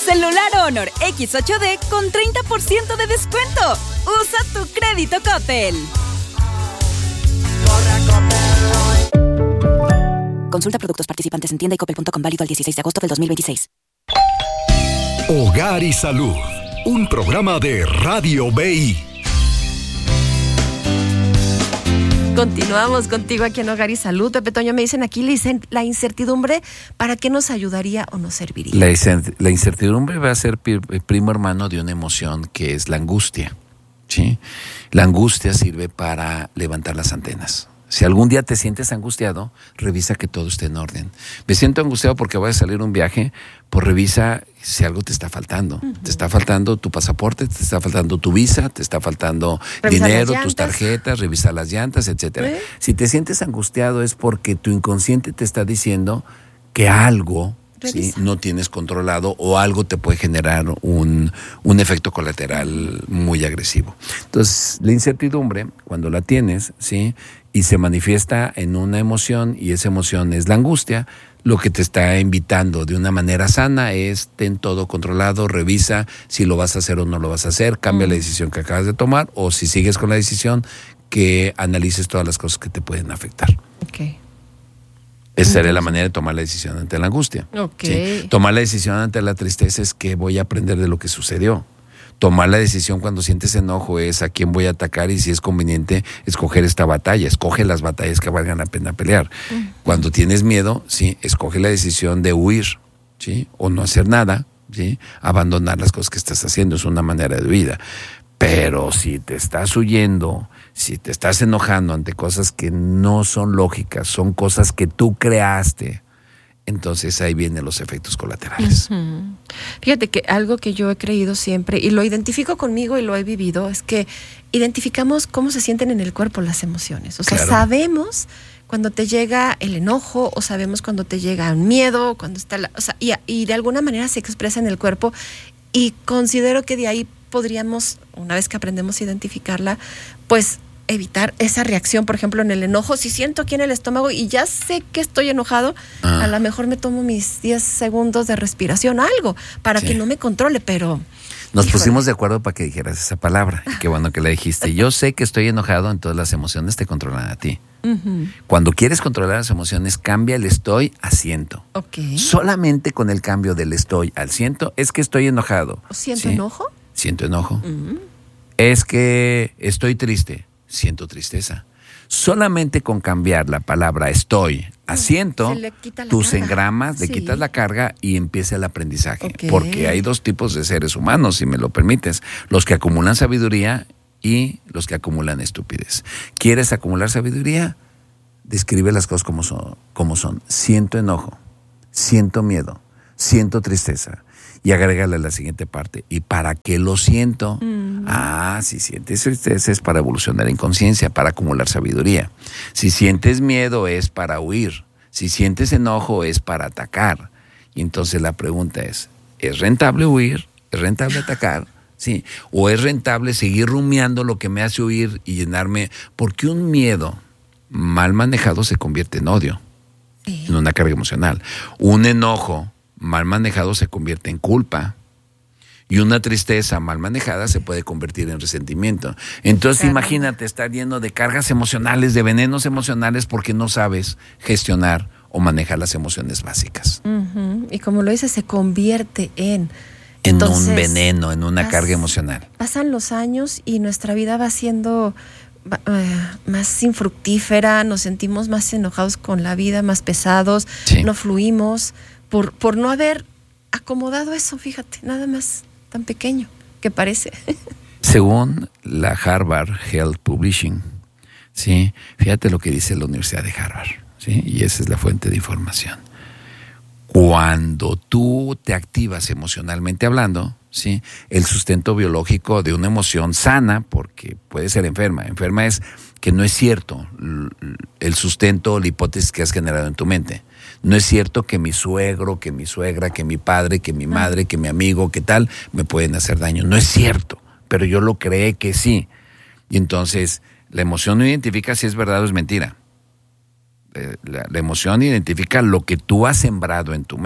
Celular Honor X8D con 30% de descuento. Usa tu crédito Coppel. Consulta productos participantes en tienda y coppel.com, válido al 16 de agosto del 2026. Hogar y Salud, un programa de Radio BI. Continuamos contigo aquí en Hogar y Salud. Pepe Toño, me dicen aquí la incertidumbre, ¿para qué nos ayudaría o nos serviría? La incertidumbre va a ser primo hermano de una emoción que es la angustia, ¿sí? La angustia sirve para levantar las antenas. Si algún día te sientes angustiado, revisa que todo esté en orden. Me siento angustiado porque voy a salir a un viaje, pues revisa si algo te está faltando. Uh-huh. Te está faltando tu pasaporte, te está faltando tu visa, te está faltando dinero, tus tarjetas, revisa las llantas, etcétera. Si te sientes angustiado es porque tu inconsciente te está diciendo que algo, ¿sí?, no tienes controlado o algo te puede generar un efecto colateral muy agresivo. Entonces, la incertidumbre, cuando la tienes, ¿sí?, y se manifiesta en una emoción, y esa emoción es la angustia, lo que te está invitando de una manera sana es ten todo controlado, revisa si lo vas a hacer o no lo vas a hacer, cambia la decisión que acabas de tomar, o si sigues con la decisión, que analices todas las cosas que te pueden afectar. Okay. Esa sería la manera de tomar la decisión ante la angustia. Okay. ¿Sí? Tomar la decisión ante la tristeza es que voy a aprender de lo que sucedió. Tomar la decisión cuando sientes enojo es a quién voy a atacar y si es conveniente escoger esta batalla. Escoge las batallas que valgan la pena pelear. Cuando tienes miedo, sí, escoge la decisión de huir, ¿sí?, o no hacer nada, ¿sí?, abandonar las cosas que estás haciendo. Es una manera de huida. Pero si te estás huyendo, si te estás enojando ante cosas que no son lógicas, son cosas que tú creaste, entonces ahí vienen los efectos colaterales. Uh-huh. Fíjate que algo que yo he creído siempre, y lo identifico conmigo y lo he vivido, es que identificamos cómo se sienten en el cuerpo las emociones. O sea, claro, sabemos cuando te llega el enojo, o sabemos cuando te llega el miedo, cuando está y de alguna manera se expresa en el cuerpo, y considero que de ahí podríamos, una vez que aprendemos a identificarla, pues evitar esa reacción. Por ejemplo, en el enojo, si siento aquí en el estómago y ya sé que estoy enojado, a lo mejor me tomo mis 10 segundos de respiración, algo, para que no me controle, pero... Nos pusimos de acuerdo para que dijeras esa palabra, y qué bueno que la dijiste. Yo sé que estoy enojado, entonces las emociones te controlan a ti. Uh-huh. Cuando quieres controlar las emociones, cambia el estoy a siento. Okay. Solamente con el cambio del estoy al siento es que estoy enojado. ¿Siento enojo? Siento enojo. Uh-huh. Es que estoy triste. Siento tristeza. Solamente con cambiar la palabra estoy a siento, tú se engramas, le quitas la carga y empieza el aprendizaje. Okay. Porque hay dos tipos de seres humanos, si me lo permites. Los que acumulan sabiduría y los que acumulan estupidez. ¿Quieres acumular sabiduría? Describe las cosas como son. Siento enojo, siento miedo, siento tristeza. Y agrégale la siguiente parte. ¿Y para qué lo siento? Si sientes tristeza es para evolucionar en conciencia, para acumular sabiduría. Si sientes miedo es para huir. Si sientes enojo es para atacar. Y entonces la pregunta ¿es rentable huir? ¿Es rentable atacar? Sí. ¿O es rentable seguir rumiando lo que me hace huir y llenarme? Porque un miedo mal manejado se convierte en odio, en una carga emocional. Un enojo mal manejado se convierte en culpa. Y una tristeza mal manejada se puede convertir en resentimiento. Entonces imagínate estar lleno de cargas emocionales, de venenos emocionales, porque no sabes gestionar o manejar las emociones básicas. Uh-huh. Y como lo dices, se convierte en un veneno, en una carga emocional. Pasan los años y nuestra vida va siendo más infructífera, nos sentimos más enojados con la vida, más pesados, no fluimos. Por no haber acomodado eso, fíjate, nada más tan pequeño que parece. Según la Harvard Health Publishing, ¿sí? Fíjate lo que dice la Universidad de Harvard, ¿sí? Y esa es la fuente de información. Cuando tú te activas emocionalmente hablando, ¿sí?, el sustento biológico de una emoción sana, porque puede ser enferma es que no es cierto el sustento o la hipótesis que has generado en tu mente. No es cierto que mi suegro, que mi suegra, que mi padre, que mi madre, que mi amigo, que tal, me pueden hacer daño. No es cierto, pero yo lo creé que sí. Y entonces la emoción no identifica si es verdad o es mentira. La emoción identifica lo que tú has sembrado en tu mente.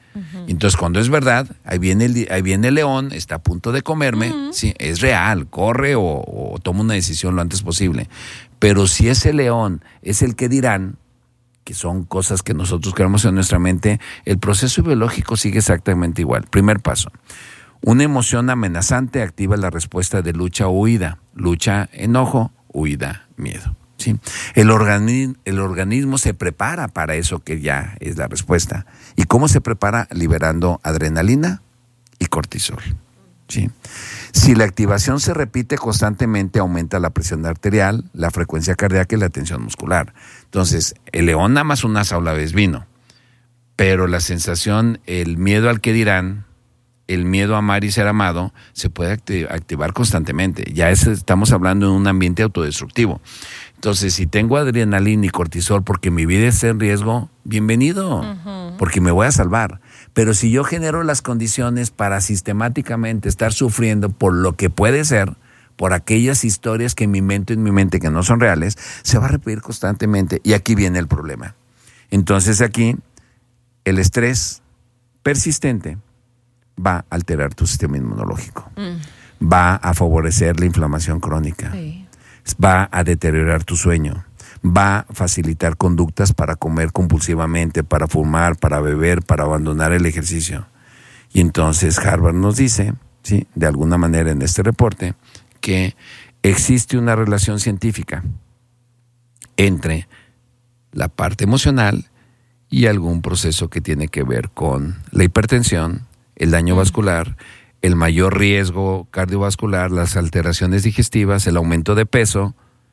Entonces, cuando es verdad, ahí viene el león, está a punto de comerme, sí, es real, corre o toma una decisión lo antes posible. Pero si ese león es el que dirán, que son cosas que nosotros creamos en nuestra mente, el proceso biológico sigue exactamente igual. Primer paso. Una emoción amenazante activa la respuesta de lucha o huida. Lucha, enojo, huida, miedo. ¿Sí? El organismo se prepara para eso que ya es la respuesta. ¿Y cómo se prepara? Liberando adrenalina y cortisol. ¿Sí? Si la activación se repite constantemente, aumenta la presión arterial, la frecuencia cardíaca y la tensión muscular. Entonces, el león nada más una sola vez vino, pero la sensación, el miedo al que dirán, el miedo a amar y ser amado, se puede activar constantemente. Ya estamos hablando de un ambiente autodestructivo. Entonces, si tengo adrenalina y cortisol porque mi vida está en riesgo, bienvenido, porque me voy a salvar. Pero si yo genero las condiciones para sistemáticamente estar sufriendo por lo que puede ser, por aquellas historias que en mi mente que no son reales, se va a repetir constantemente. Y aquí viene el problema. Entonces aquí, el estrés persistente va a alterar tu sistema inmunológico. Va a favorecer la inflamación crónica. Sí. Va a deteriorar tu sueño, va a facilitar conductas para comer compulsivamente, para fumar, para beber, para abandonar el ejercicio. Y entonces Harvard nos dice, ¿sí?, de alguna manera en este reporte, que existe una relación científica entre la parte emocional y algún proceso que tiene que ver con la hipertensión, el daño vascular, el mayor riesgo cardiovascular, las alteraciones digestivas, el aumento de peso,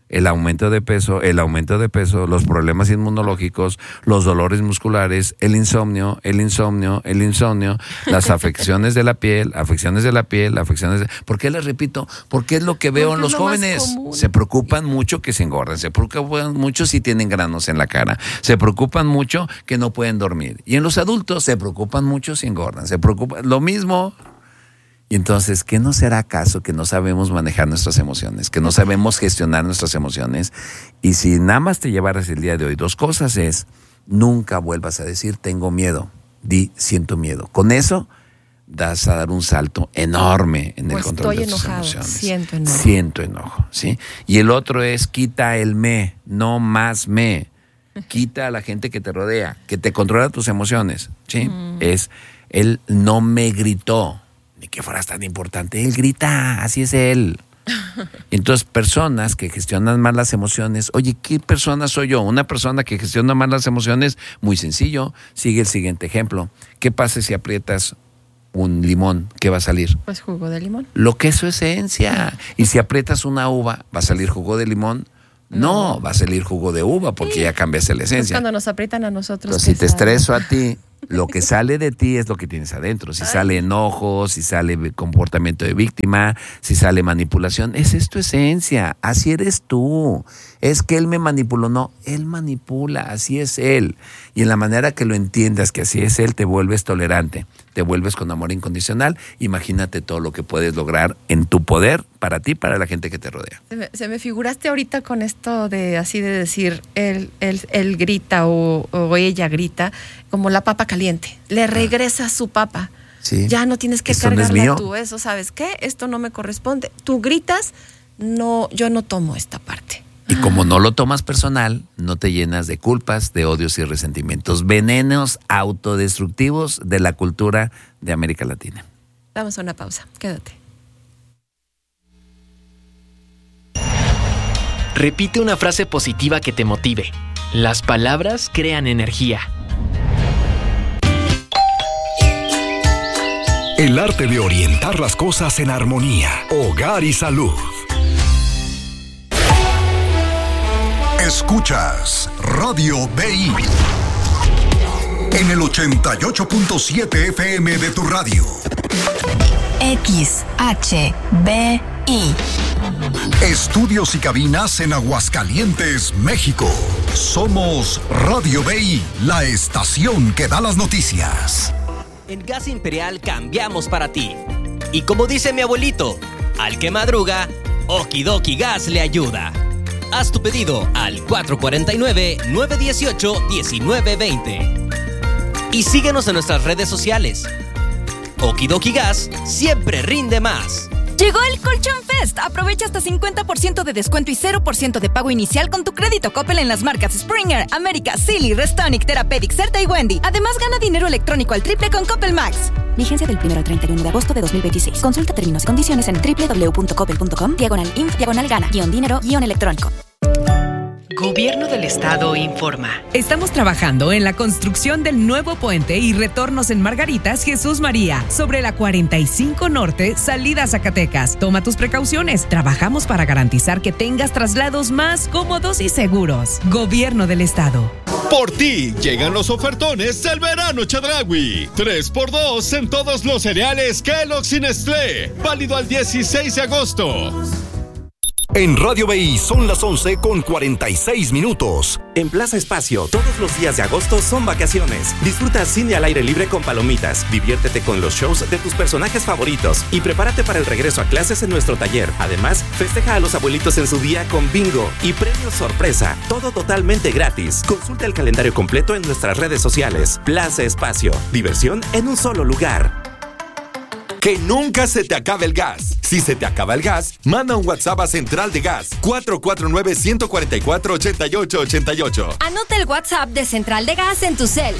los problemas inmunológicos, los dolores musculares, el insomnio, las afecciones de la piel. ¿Por qué les repito? Porque es lo que veo en los jóvenes. Se preocupan mucho que se engorden, se preocupan mucho si tienen granos en la cara, se preocupan mucho que no pueden dormir. Y en los adultos se preocupan mucho si engordan, se preocupan, lo mismo. Y entonces, ¿qué no será acaso que no sabemos manejar nuestras emociones, que no sabemos gestionar nuestras emociones? Y si nada más te llevaras el día de hoy, dos cosas es, nunca vuelvas a decir tengo miedo, di siento miedo. Con eso vas a dar un salto enorme en el control de tus emociones. Siento enojo, ¿sí? Y el otro es quita el me, no más me. Quita a la gente que te rodea, que te controla tus emociones, ¿sí? Es, él no me gritó. Ni que fueras tan importante, él grita, así es él. Entonces, personas que gestionan mal las emociones, oye, ¿qué persona soy yo? Una persona que gestiona mal las emociones, muy sencillo, sigue el siguiente ejemplo. ¿Qué pasa si aprietas un limón? ¿Qué va a salir? Pues jugo de limón. Lo que es su esencia. Y si aprietas una uva, ¿va a salir jugo de limón? No, va a salir jugo de uva porque ya cambiaste la esencia. Pues cuando nos aprietan a nosotros. Pero si te estreso a ti, lo que sale de ti es lo que tienes adentro. Si sale enojo, si sale comportamiento de víctima, si sale manipulación, esa es tu esencia, así eres tú. Es que él me manipuló, no, él manipula, así es él. Y en la manera que lo entiendas que así es él, te vuelves tolerante, te vuelves con amor incondicional. Imagínate todo lo que puedes lograr en tu poder, para ti, para la gente que te rodea. Se me figuraste ahorita con esto de así de decir, él grita o ella grita, como la papa caliente. Le regresa su papa. Sí. Ya no tienes que cargarla tú. Eso, ¿sabes qué? Esto no me corresponde. Tú gritas, no, yo no tomo esta parte. Y como no lo tomas personal, no te llenas de culpas, de odios y resentimientos. Venenos autodestructivos de la cultura de América Latina. Vamos a una pausa. Quédate. Repite una frase positiva que te motive. Las palabras crean energía. El arte de orientar las cosas en armonía. Hogar y salud. Escuchas Radio BI en el 88.7 FM de tu radio. XHBI. Estudios y cabinas en Aguascalientes, México. Somos Radio BI, la estación que da las noticias. En Gas Imperial cambiamos para ti. Y como dice mi abuelito, al que madruga, Okidoki Gas le ayuda. Haz tu pedido al 449-918-1920. Y síguenos en nuestras redes sociales. Okidoki Gas siempre rinde más. Llegó el Colchón Fest. Aprovecha hasta 50% de descuento y 0% de pago inicial con tu crédito Coppel en las marcas Springer, América, Silly, Restonic, Therapeutic, Certa y Wendy. Además, gana dinero electrónico al triple con Coppel Max. Vigencia del 1 al 31 de agosto de 2026. Consulta términos y condiciones en www.coppel.com/inf/gana-dinero-electrónico. Gobierno del Estado informa. Estamos trabajando en la construcción del nuevo puente y retornos en Margaritas Jesús María, sobre la 45 Norte, salida a Zacatecas. Toma tus precauciones. Trabajamos para garantizar que tengas traslados más cómodos y seguros. Gobierno del Estado. Por ti llegan los ofertones del verano Chedraui. 3x2 en todos los cereales Kellogg's y Nestlé. Válido al 16 de agosto. En Radio BI son las 11:46. En Plaza Espacio, todos los días de agosto son vacaciones. Disfruta cine al aire libre con palomitas, diviértete con los shows de tus personajes favoritos y prepárate para el regreso a clases en nuestro taller. Además, festeja a los abuelitos en su día con bingo y premios sorpresa. Todo totalmente gratis. Consulta el calendario completo en nuestras redes sociales. Plaza Espacio, diversión en un solo lugar. Que nunca se te acabe el gas. Si se te acaba el gas, manda un WhatsApp a Central de Gas 449-144-8888. Anota el WhatsApp de Central de Gas en tu cel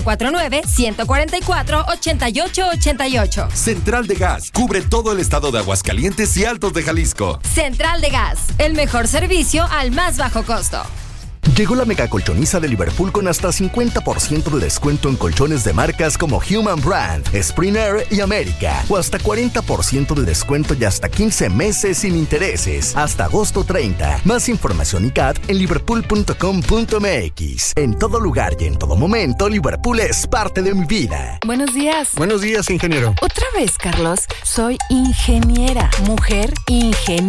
449-144-8888. Central de Gas cubre todo el estado de Aguascalientes y Altos de Jalisco. Central de Gas, el mejor servicio al más bajo costo. Llegó la mega colchoniza de Liverpool con hasta 50% de descuento en colchones de marcas como Human Brand, Springer y América. O hasta 40% de descuento y hasta 15 meses sin intereses. Hasta agosto 30. Más información y CAT en liverpool.com.mx. En todo lugar y en todo momento, Liverpool es parte de mi vida. Buenos días. Buenos días, ingeniero. Otra vez, Carlos. Soy ingeniera. Mujer ingeniera.